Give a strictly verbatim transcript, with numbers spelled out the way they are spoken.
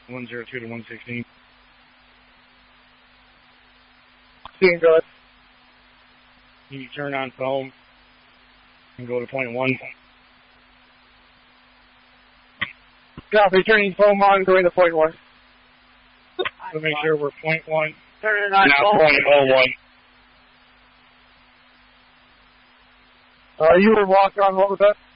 one zero two to one sixteen. Seeing good. You turn on foam and go to point one. Copy, turning foam on, going to point one. So make sure we're point one. Turning on Now foam. point oh one. Uh, you were walk on, what was that?